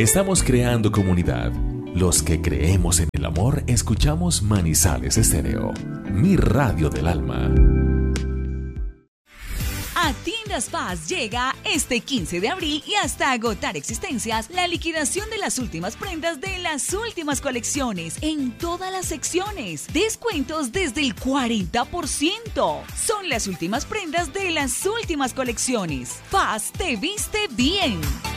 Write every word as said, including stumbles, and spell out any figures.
Estamos creando comunidad. Los que creemos en el amor escuchamos Manizales Estéreo, mi radio del alma. A Tiendas Paz llega este quince de abril y hasta agotar existencias la liquidación de las últimas prendas de las últimas colecciones en todas las secciones. Descuentos desde el cuarenta por ciento. Son las últimas prendas de las últimas colecciones. Paz te viste bien.